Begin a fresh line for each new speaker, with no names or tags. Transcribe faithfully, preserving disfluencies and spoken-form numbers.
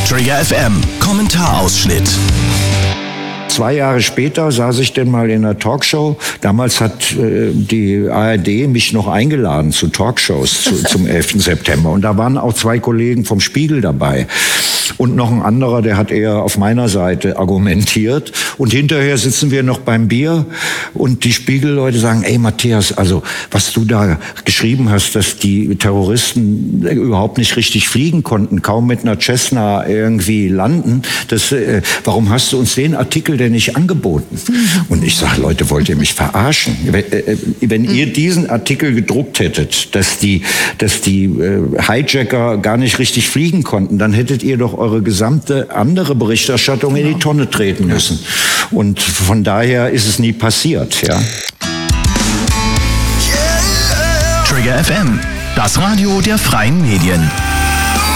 Trigger F M, Kommentarausschnitt.
Zwei Jahre später saß ich denn mal in einer Talkshow. Damals hat äh, die A R D mich noch eingeladen zu Talkshows zu, zum elften September. Und da waren auch zwei Kollegen vom Spiegel dabei. Und noch ein anderer, der hat eher auf meiner Seite argumentiert. Und hinterher sitzen wir noch beim Bier und die Spiegelleute sagen, ey Matthias, also was du da geschrieben hast, dass die Terroristen überhaupt nicht richtig fliegen konnten, kaum mit einer Cessna irgendwie landen, das, äh, warum hast du uns den Artikel denn nicht angeboten? Und ich sage, Leute, wollt ihr mich verarschen? Wenn, äh, wenn ihr diesen Artikel gedruckt hättet, dass die, dass die äh, Hijacker gar nicht richtig fliegen konnten, dann hättet ihr doch eure gesamte andere Berichterstattung in die Tonne treten müssen. Und von daher ist es nie passiert, ja.
Trigger F M, das Radio der freien Medien.